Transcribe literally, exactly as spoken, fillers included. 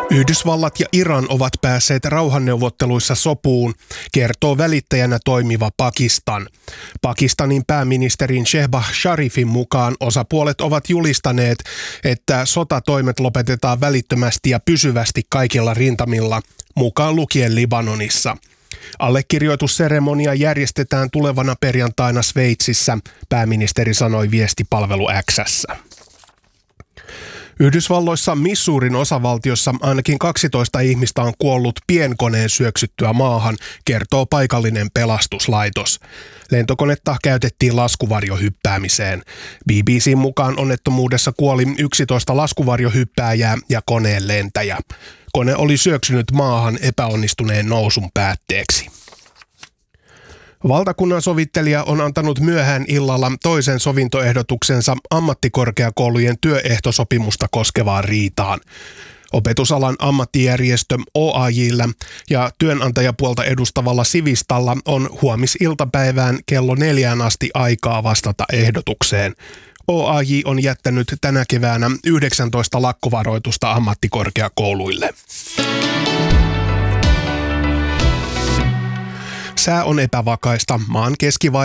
Yhdysvallat ja Iran ovat päässeet rauhanneuvotteluissa sopuun, kertoo välittäjänä toimiva Pakistan. Pakistanin pääministerin Shehbaz Sharifin mukaan osapuolet ovat julistaneet, että sotatoimet lopetetaan välittömästi ja pysyvästi kaikilla rintamilla, mukaan lukien Libanonissa. Allekirjoitusseremonia järjestetään tulevana perjantaina Sveitsissä, pääministeri sanoi viestipalvelu X:ssä. Yhdysvalloissa Missourin osavaltiossa ainakin kaksitoista ihmistä on kuollut pienkoneen syöksyttyä maahan, kertoo paikallinen pelastuslaitos. Lentokonetta käytettiin laskuvarjohyppäämiseen. B B C:n mukaan onnettomuudessa kuoli yksitoista laskuvarjohyppääjää ja koneen lentäjä. Kone oli syöksynyt maahan epäonnistuneen nousun päätteeksi. Valtakunnan sovittelija on antanut myöhään illalla toisen sovintoehdotuksensa ammattikorkeakoulujen työehtosopimusta koskevaan riitaan. Opetusalan ammattijärjestö O A J:llä ja työnantajapuolta edustavalla Sivistalla on huomisiltapäivään kello neljään asti aikaa vastata ehdotukseen. O A J on jättänyt tänä keväänä yhdeksäntoista lakkovaroitusta ammattikorkeakouluille. Sää on epävakaista. Maan keskivaiheessa